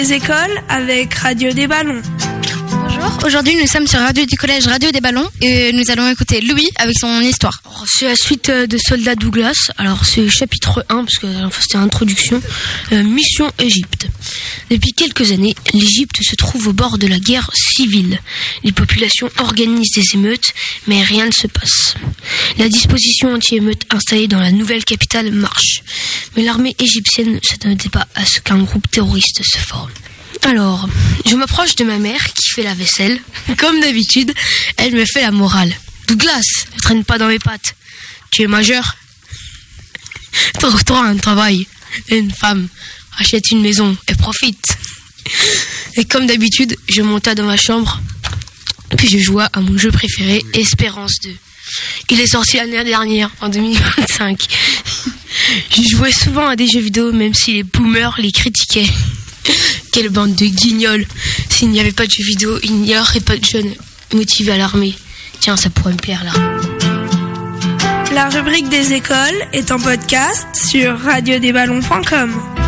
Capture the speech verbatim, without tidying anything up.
Les écoles avec Radio des Ballons. Bonjour, aujourd'hui nous sommes sur Radio du Collège Radio des Ballons et nous allons écouter Louis avec son histoire. Alors, c'est la suite de Soldats Douglas, alors c'est chapitre un parce que enfin, c'était l'introduction, euh, Mission Égypte. Depuis quelques années, l'Égypte se trouve au bord de la guerre civile. Les populations organisent des émeutes, mais rien ne se passe. La disposition anti-émeute installée dans la nouvelle capitale marche, mais l'armée égyptienne ne s'attendait pas à ce qu'un groupe terroriste se forme. Alors, je m'approche de ma mère qui fait la vaisselle. Comme d'habitude, elle me fait la morale. Douglas, ne traîne pas dans mes pattes. Tu es majeur. Trouve-toi un travail. Une femme. Achète une maison et profite. Et comme d'habitude, je montais dans ma chambre. Puis je jouais à mon jeu préféré, Espérance deux. Il est sorti l'année dernière, en deux mille vingt-cinq. Je jouais souvent à des jeux vidéo, même si les boomers les critiquaient. Quelle bande de guignols. S'il n'y avait pas de jeux vidéo, il n'y aurait pas de jeunes motivés à l'armée. Tiens, ça pourrait me plaire là. La rubrique des écoles est en podcast sur radio des ballons point com.